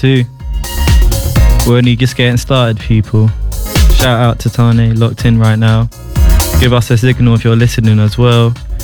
2. We're only just getting started, people. Shout out to Tane, locked in right now. Give us a signal if you're listening as well.